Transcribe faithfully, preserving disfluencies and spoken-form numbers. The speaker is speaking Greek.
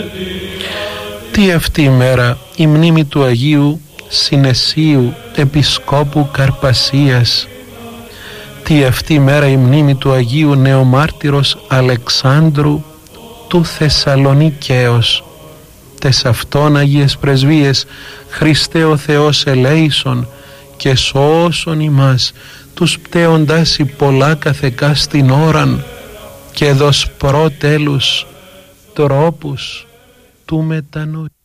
Τι αυτή η μέρα η μνήμη του Αγίου Συνεσίου Επισκόπου Καρπασίας, τι αυτή η μέρα η μνήμη του Αγίου Νεομάρτυρος Αλεξάνδρου του Θεσσαλονικαίος. Τες αυτόν Αγίες Πρεσβείες Χριστέ ο Θεός ελέησον και σώσον ημάς τους πτέοντας η πολλά καθεκά στην ώραν και δος προτέλους τρόπους του μετανοή.